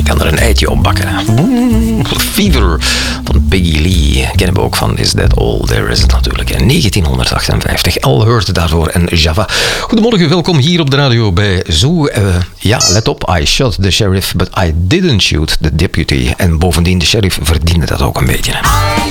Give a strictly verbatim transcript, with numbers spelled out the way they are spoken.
kan er een eitje op bakken. Oeh, Fever van Peggy Lee. Kennen we ook van Is That All There Is natuurlijk. In negentienhonderdachtenvijftig. Al Heard daarvoor en Java. Goedemorgen, welkom hier op de radio bij Zoo. Uh, ja, let op. I shot the sheriff, but I didn't shoot the deputy. En bovendien, de sheriff verdiende dat ook een beetje.